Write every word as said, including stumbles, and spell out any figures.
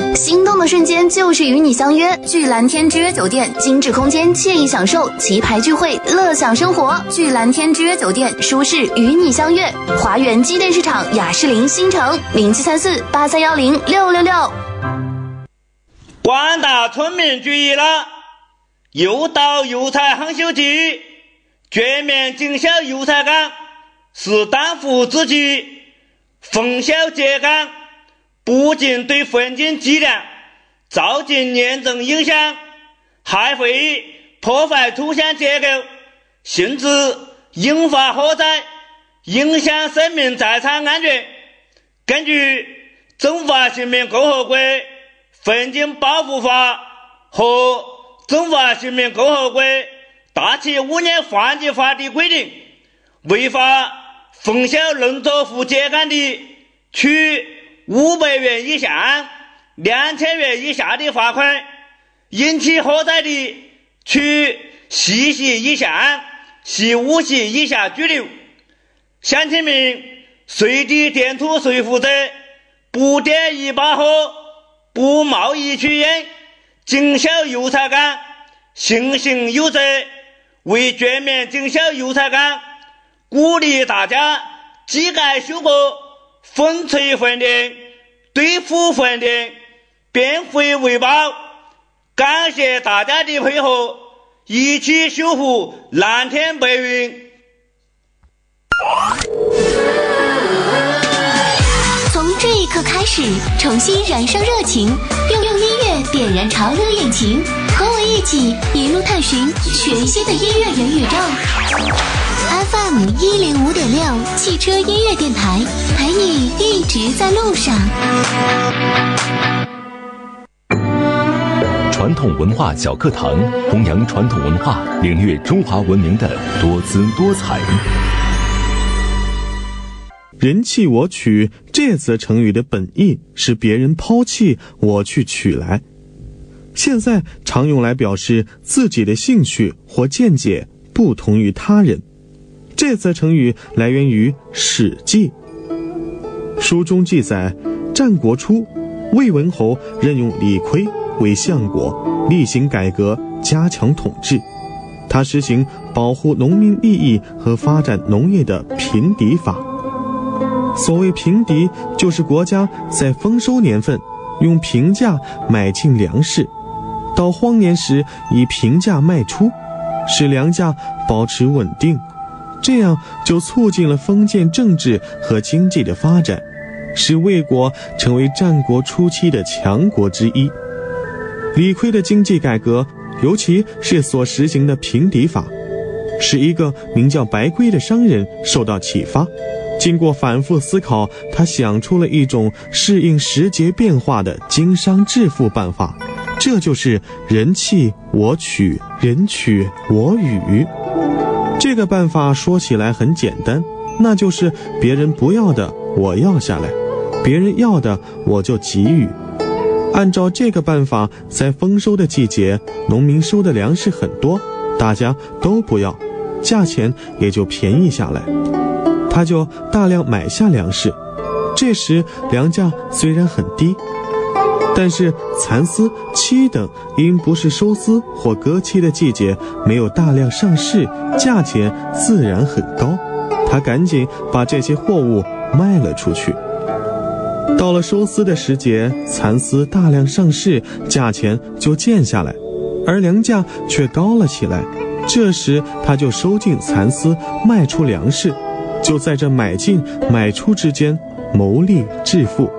心动的瞬间就是与你相约，聚蓝天之约酒店，精致空间，惬意享受，棋牌聚会，乐享生活。聚蓝天之约酒店，舒适与你相约。华源机电市场雅士林新城零七三四八三幺零六六六。 广大村民注意了，又到油菜夯修季，全面经销油菜杆是当务之急。封销秸秆不仅对环境质量造成严重影响，还会破坏土壤结构，甚至引发火灾，影响生命财产安全。根据《中华人民共和国环境保护法》和《中华人民共和国大气污染防治法》的规定，违法封销农作物秸秆的，处五百元以上两千元以下的罚款；引起火灾的，处四十以上十五十以下拘留。乡亲们，随地填土随负责，不点一把火，不贸易取烟，经销油菜杆，信心有责。为全面经销油菜杆，鼓励大家机改修过，风吹换电，对付换电，变废为宝。感谢大家的配合，一起守护蓝天白云。 从这一刻开始，重新燃烧热情，用用音乐点燃潮流引擎，和我一起一路探寻全新的音乐元宇宙。F M 一零五点六汽车音乐电台，陪你一直在路上。 传统文化小课堂，弘扬传统文化，领略中华文明的多姿多彩。 人弃我取这则成语的本意是别人抛弃我去取来，现在常用来表示自己的兴趣或见解不同于他人。这则成语来源于《史记》，书中记载，战国初，魏文侯任用李悝为相国，厉行改革，加强统治。他实行保护农民利益和发展农业的平籴法。所谓平籴，就是国家在丰收年份用平价买进粮食，到荒年时以平价卖出，使粮价保持稳定，这样就促进了封建政治和经济的发展，使魏国成为战国初期的强国之一。李悝的经济改革，尤其是所实行的平籴法，使一个名叫白圭的商人受到启发，经过反复思考，他想出了一种适应时节变化的经商致富办法，这就是人弃我取，人取我予。这个办法说起来很简单，那就是别人不要的我要下来，别人要的我就给予。按照这个办法，在丰收的季节，农民收的粮食很多，大家都不要，价钱也就便宜下来，他就大量买下粮食。这时粮价虽然很低，但是蚕丝、漆等因不是收丝或割期的季节，没有大量上市，价钱自然很高，他赶紧把这些货物卖了出去。到了收丝的时节，蚕丝大量上市，价钱就贱下来，而粮价却高了起来。这时他就收进蚕丝，卖出粮食，就在这买进买出之间谋利致富。